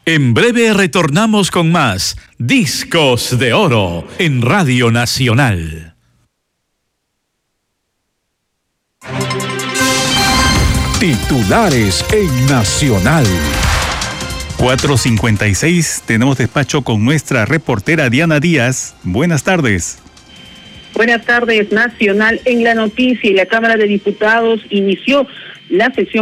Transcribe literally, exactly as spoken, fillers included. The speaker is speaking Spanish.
En breve retornamos con más Discos de Oro en Radio Nacional. Titulares en Nacional. cuatro cincuenta y seis, tenemos despacho con nuestra reportera Diana Díaz. Buenas tardes. Buenas tardes, Nacional. En la noticia, la Cámara de Diputados inició la sesión